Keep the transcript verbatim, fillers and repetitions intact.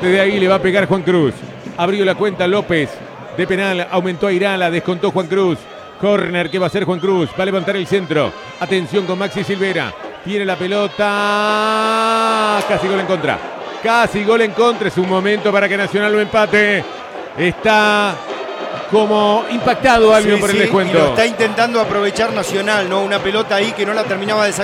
remate de ahí, le va a pegar Juan Cruz. Abrió la cuenta López. De penal, aumentó a Irala, descontó Juan Cruz. Corner que va a hacer Juan Cruz. Va a levantar el centro. Atención con Maxi Silvera. Tiene la pelota. Casi gol en contra. Casi gol en contra. Es un momento para que Nacional lo empate. Está como impactado Albion sí, por sí, el descuento. Y lo está intentando aprovechar Nacional, ¿no? Una pelota ahí que no la terminaba de sacar.